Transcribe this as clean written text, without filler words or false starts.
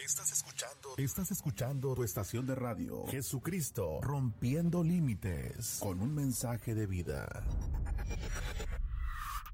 Estás escuchando tu estación de radio, Jesucristo, rompiendo límites, con un mensaje de vida.